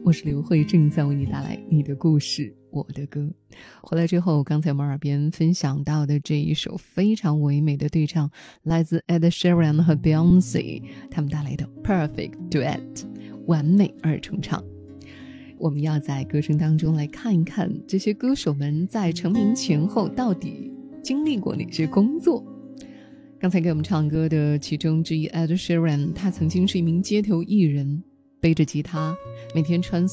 我是刘慧，正在为你带来你的故事我的歌。回来之后，刚才我们耳边分享到的这一首非常唯美的对唱，来自 Ed Sheeran 和 Beyoncé 他们带来的 Perfect Duet 完美二重唱。我们要在歌声当中来看一看这些歌手们在成名前后到底经历过哪些工作。刚才给我们唱歌的其中之一 Ed Sheeran， 他曾经是一名街头艺人，背着吉他每天穿